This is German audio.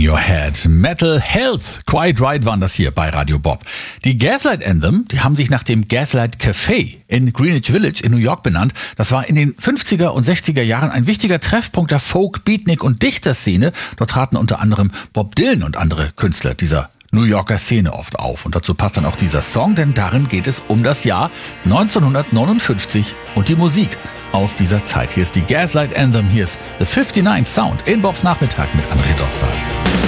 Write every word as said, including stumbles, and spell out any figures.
Your Head. Metal Health. Quite Right waren das hier bei Radio Bob. Die Gaslight Anthem, die haben sich nach dem Gaslight Café in Greenwich Village in New York benannt. Das war in den fünfziger und sechziger Jahren ein wichtiger Treffpunkt der Folk, Beatnik und Dichterszene. Dort traten unter anderem Bob Dylan und andere Künstler dieser New Yorker Szene oft auf. Und dazu passt dann auch dieser Song, denn darin geht es um das Jahr neunzehnhundertneunundfünfzig und die Musik aus dieser Zeit. Hier ist die Gaslight Anthem, hier ist The fifty-nine Sound in Bobs Nachmittag mit André Dostal.